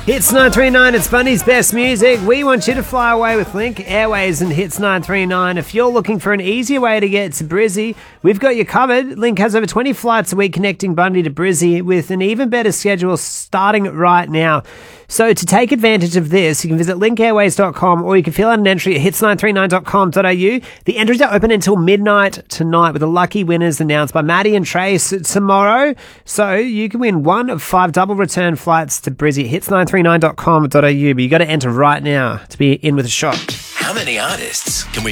Hits 939, it's Bundy's best music. We want you to fly away with Link Airways and Hits 939. If you're looking for an easier way to get to Brizzy, we've got you covered. Link has over 20 flights a week connecting Bundy to Brizzy with an even better schedule starting right now. So to take advantage of this, you can visit linkairways.com or you can fill out an entry at hits939.com.au. The entries are open until midnight tonight with the lucky winners announced by Maddie and Trace tomorrow. So you can win one of 5 double return flights to Brizzy at hits939.com.au. But you got to enter right now to be in with a shot. How many artists can we